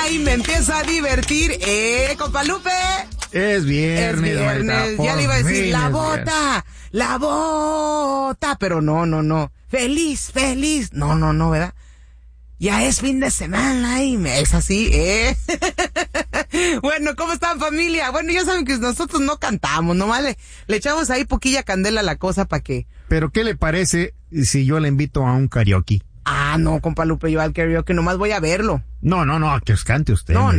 Ay, me empiezo a divertir. Compa Lupe. Es viernes. Ya le iba a decir, la bota, pero no. Feliz. No, ¿verdad? Ya es fin de semana y me es así, Bueno, ¿cómo están, familia? Bueno, ya saben que nosotros no cantamos, nomás le echamos ahí poquilla candela a la cosa para que... Pero, ¿qué le parece si yo le invito a un karaoke? Ah, no, compa Lupe, yo al karaoke nomás voy a verlo. No, que os cante usted. No,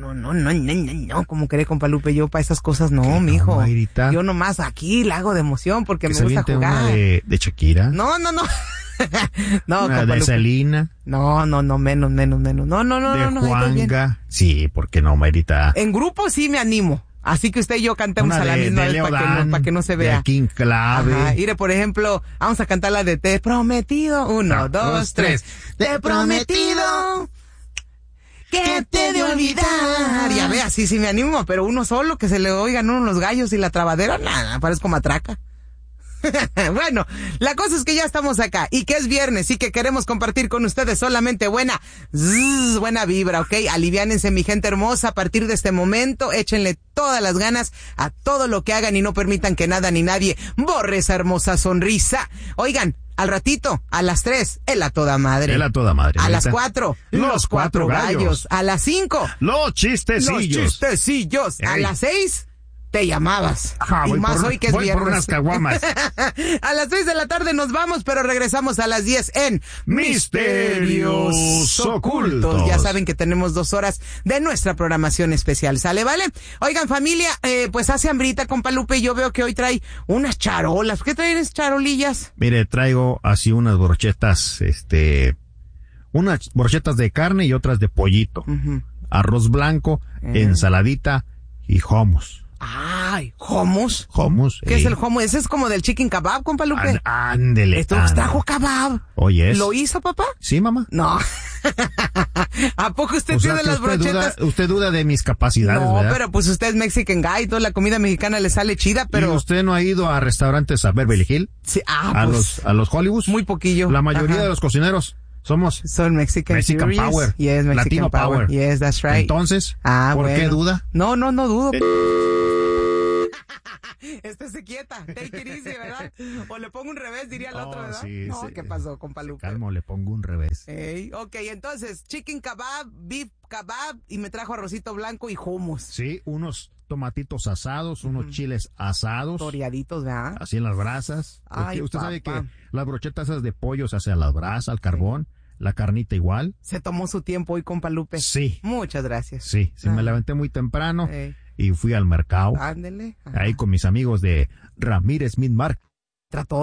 como cree, compa Lupe, yo para esas cosas no, mijo. Mayrita. Yo nomás aquí la hago de emoción porque me gusta jugar. Una de Shakira. No. No, una de Selena. No, menos. No. De Juanga. Sí, ¿por qué no, Mayrita? En grupo sí me animo. Así que usted y yo cantemos a la misma vez para que no se vea. De King Clave. Ajá. Mire, por ejemplo, vamos a cantar la de Te he prometido. 1, 2, 3. Te he prometido que te he de olvidar. Ya ve, así sí me animo, pero uno solo, que se le oigan uno los gallos y la trabadera, nada, parezco matraca. Bueno, la cosa es que ya estamos acá y que es viernes y que queremos compartir con ustedes solamente buena vibra, ¿ok? Aliviánense, mi gente hermosa, a partir de este momento, échenle todas las ganas a todo lo que hagan y no permitan que nada ni nadie borre esa hermosa sonrisa. Oigan, al ratito, a las 3, el a toda madre. A las 4, los 4 gallos. A las 5, los chistecillos. Ey. A las 6, te llamabas. Ajá, y más hoy que es viernes. Por unas caguamas. A las 6 de la tarde nos vamos, pero regresamos a las 10 en Misterios Ocultos. Ya saben que tenemos 2 horas de nuestra programación especial. ¿Sale, vale? Oigan, familia, pues hace hambrita, compa Lupe, yo veo que hoy trae unas charolas. ¿Qué traen esas charolillas? Mire, traigo así unas brochetas, unas brochetas de carne y otras de pollito. Uh-huh. Arroz blanco, ensaladita y hummus. Ay, ¿hummus? Hummus. ¿Qué es el hummus? Ese es como del chicken kebab, compa Lupe. Ándele. Esto nos trajo kebab. Oye. ¿Lo hizo, papá? Sí, mamá. No. ¿A poco usted tiene las brochetas? Usted duda de mis capacidades, no, ¿verdad? Pero pues usted es Mexican guy, toda la comida mexicana le sale chida, pero... ¿Y usted no ha ido a restaurantes a Beverly Hills? Sí, a los Hollywoods. Muy poquillo. La mayoría de los cocineros son Mexican Power. Yes, Mexican Latino Power. Yes, that's right. Entonces, ¿por qué duda? No dudo. Estése quieta, take it easy, ¿verdad? O le pongo un revés, diría el otro, ¿verdad? Sí. ¿Qué pasó, compa Lupe? Calmo, le pongo un revés. Ok, entonces, chicken kebab, beef kebab, y me trajo arrocito blanco y hummus. Sí, unos tomatitos asados, unos chiles asados. Toreaditos, ¿verdad? Así en las brasas. Ay, usted papá. sabe que las brochetas esas de pollo se hacen a las brasas, al carbón. La carnita igual. Se tomó su tiempo hoy, compa Lupe. Sí. Muchas gracias. Sí, me levanté muy temprano y fui al mercado. Ándele. Ahí con mis amigos de Ramírez Midmark. Trató